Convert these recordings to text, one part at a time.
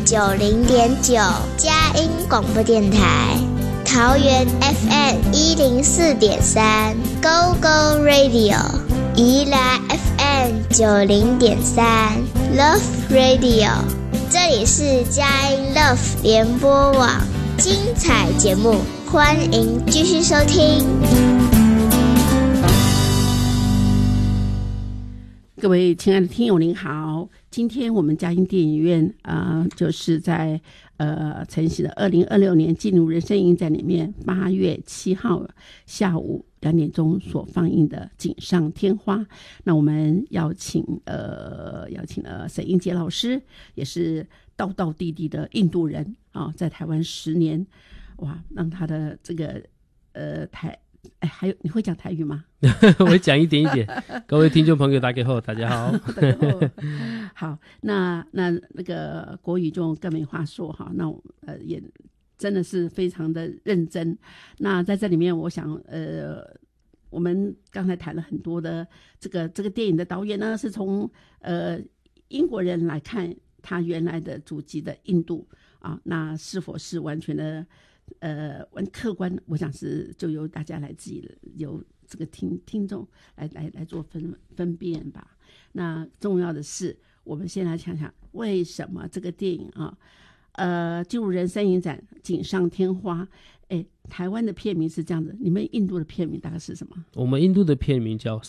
90.9佳音广播电台，桃园 FM104.3 Go Go Radio， 宜兰 FM90.3 Love Radio， 这里是佳音 Love 联播网，精彩节目欢迎继续收听。 各位亲爱的听友您好，今天我们佳音电影院就是在承袭了2026年进入人生影展里面8月7号下午2点钟所放映的《锦上添花》。那我们邀请了沈英杰老师，也是道道地地的印度人啊，在台湾10年，哇，让他的这个还有你会讲台语吗？ 我会讲一点一点。各位听众朋友大家好，大家好。 好，那个国语就更没话说哈。那也真的是非常的认真。那在这里面，我想我们刚才谈了很多的这个电影的导演呢，是从英国人来看他原来的祖籍的印度啊，那是否是完全的客观，我想是就由大家来自己由这个听众来做分辨吧。那重要的是，我们先来想想为什么这个电影进入人生影展锦上添花。台湾的片名是这样子，你们印度的片名大概是什么？ 我们印度的片名叫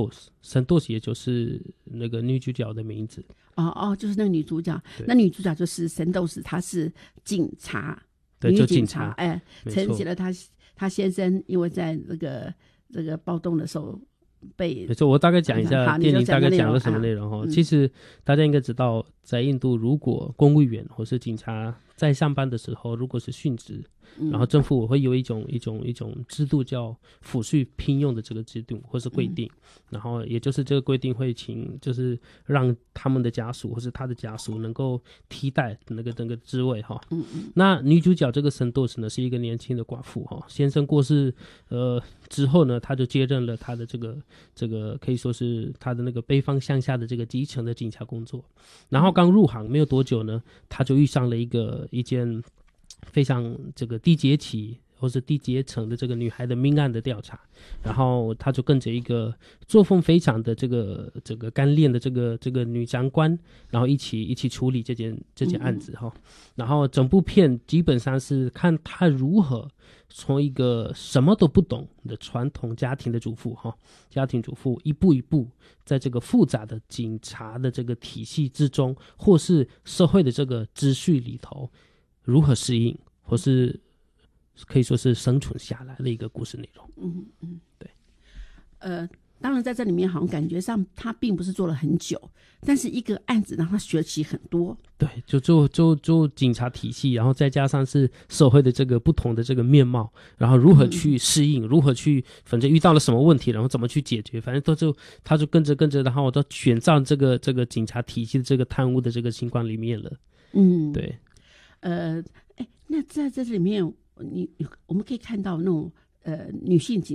Sandoz 也就是那个女主角的名字。 就是那个女主角，那女主角就是 Sandoz， 她是警察。 对， 女就警察，承袭了他先生因为在这个暴动的时候被。没错，我大概讲一下电影大概讲了什么内容哈。其实大家应该知道，在印度，如果公务员或是警察在上班的时候，如果是殉职，然后政府会有一种制度叫抚恤聘用的这个制度或是规定，然后也就是这个规定会就是让他们的家属或是他的家属能够替代那个职位哈。那女主角这个Sandoz呢是一个年轻的寡妇哈，先生过世之后呢，她就接任了她的这个可以说是她的那个北方乡下的这个基层的警察工作。然后刚入行没有多久呢，她就遇上了一件非常这个低阶级或是低阶层的这个女孩的命案的调查，然后他就跟着一个作风非常的这个干练的这个女长官，然后一起处理这件案子哈。然后整部片基本上是看他如何从一个什么都不懂的传统家庭主妇一步一步在这个复杂的警察的这个体系之中，或是社会的这个秩序里头如何适应，或是可以说是生存下来的一个故事内容。对。 当然在这里面好像感觉上他并不是做了很久，但是一个案子让他学习很多。 对，就警察体系，然后再加上是社会的这个不同的这个面貌，然后如何去适应，如何去反正遇到了什么问题，然后怎么去解决，反正他就跟着，然后都选上这个警察体系的这个贪污的这个情况里面了。对。 那在这里面我们可以看到那种女性警